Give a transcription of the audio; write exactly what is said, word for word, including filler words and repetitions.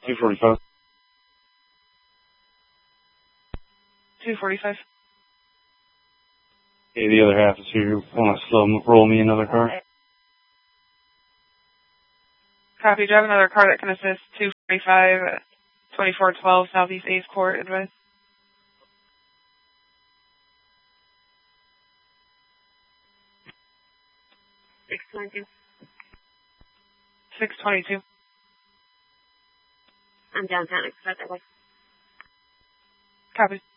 two forty-five. two forty-five. Okay, the other half is here. Want to slow roll me another car? Copy. Do you have another car that can assist? two forty-five, twenty-four twelve Southeast eighth Court, advice. six twenty-two. six twenty-two. I'm downtown. Expect that way. Copy.